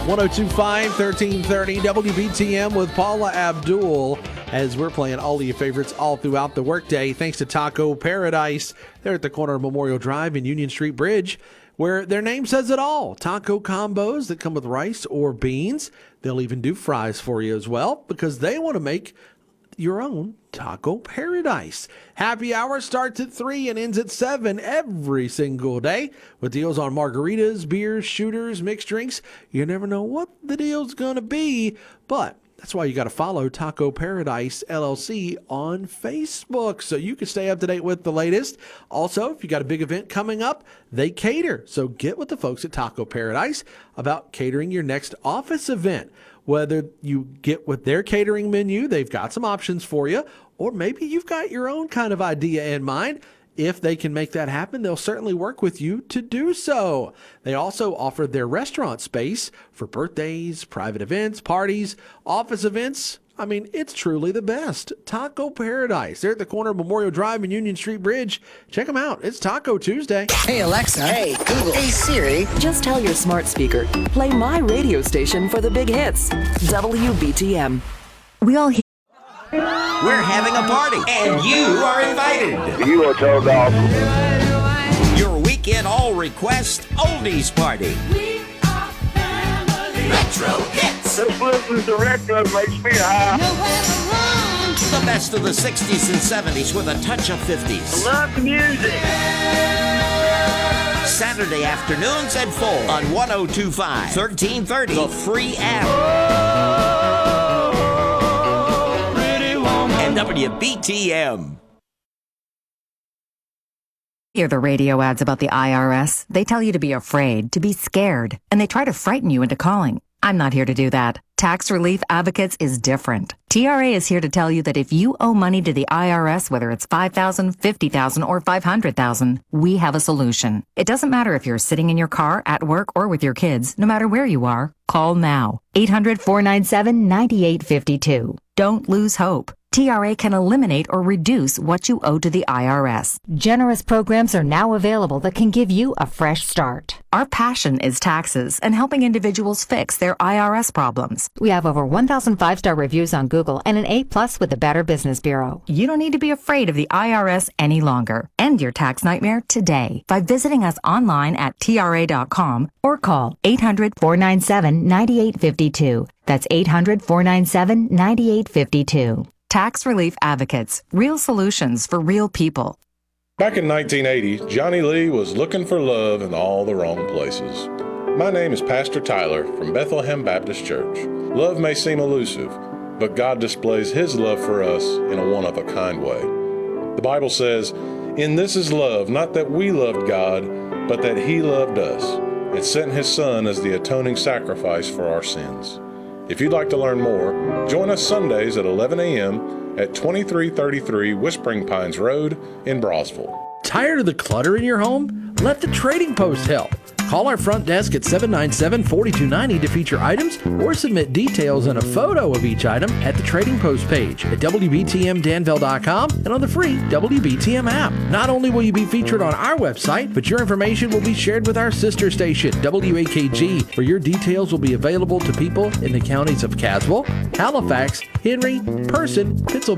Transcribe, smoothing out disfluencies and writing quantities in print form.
1025, 1330, WBTM with Paula Abdul as we're playing all of your favorites all throughout the workday. Thanks to Taco Paradise. They're at the corner of Memorial Drive and Union Street Bridge, where their name says it all. Taco combos that come with rice or beans. They'll even do fries for you as well because they want to make your own Taco Paradise. Happy hour starts at 3 and ends at 7 every single day with deals on margaritas, beers, shooters, mixed drinks. You never know what the deal's going to be, but that's why you got to follow Taco Paradise LLC on Facebook so you can stay up to date with the latest. Also, if you got a big event coming up, they cater. So get with the folks at Taco Paradise about catering your next office event. Whether you get with their catering menu, they've got some options for you, or maybe you've got your own kind of idea in mind. If they can make that happen, they'll certainly work with you to do so. They also offer their restaurant space for birthdays, private events, parties, office events. I mean, it's truly the best. Taco Paradise. They're at the corner of Memorial Drive and Union Street Bridge. Check them out. It's Taco Tuesday. Hey, Alexa. Hey, Google. Hey, Siri. Just tell your smart speaker, play my radio station for the big hits. WBTM. We all hear. We're having a party, and you are invited. You are told off. Your weekend all-request oldies party. We are family. Retro hits. This listens to retro makes me high. Nowhere to run. The best of the 60s and 70s with a touch of 50s. Love the music. Saturday afternoons at 4 on 1025, 1330, the free app. And WBTM. Hear the radio ads about the IRS. They tell you to be afraid, to be scared, and they try to frighten you into calling. I'm not here to do that. Tax Relief Advocates is different. TRA is here to tell you that if you owe money to the IRS, whether it's $5,000, $50,000, or $500,000, we have a solution. It doesn't matter if you're sitting in your car, at work, or with your kids. No matter where you are, call now. 800-497-9852. Don't lose hope. TRA can eliminate or reduce what you owe to the IRS. Generous programs are now available that can give you a fresh start. Our passion is taxes and helping individuals fix their IRS problems. We have over 1,000 5-star reviews on Google and an A+ with the Better Business Bureau. You don't need to be afraid of the IRS any longer. End your tax nightmare today by visiting us online at TRA.com or call 800-497-9852. That's 800-497-9852. Tax Relief Advocates, real solutions for real people. Back in 1980, Johnny Lee was looking for love in all the wrong places. My name is Pastor Tyler from Bethlehem Baptist Church. Love may seem elusive, but God displays His love for us in a one-of-a-kind way. The Bible says, "In this is love, not that we loved God, but that He loved us, and sent His Son as the atoning sacrifice for our sins." If you'd like to learn more, join us Sundays at 11 a.m. at 2333 Whispering Pines Road in Brosville. Tired of the clutter in your home? Let the Trading Post help. Call our front desk at 797-4290 to feature items or submit details and a photo of each item at the Trading Post page at WBTMDanville.com and on the free WBTM app. Not only will you be featured on our website, but your information will be shared with our sister station, WAKG, where your details will be available to people in the counties of Caswell, Halifax, Henry, Person, Pittsylvania,